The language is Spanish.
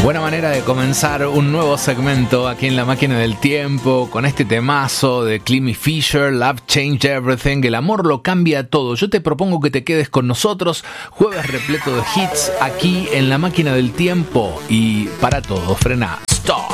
Buena manera de comenzar un nuevo segmento aquí en La Máquina del Tiempo con este temazo de Clemmy Fisher, Love Changed Everything, el amor lo cambia todo. Yo te propongo que te quedes con nosotros, jueves repleto de hits aquí en La Máquina del Tiempo y para todo, frena, stop.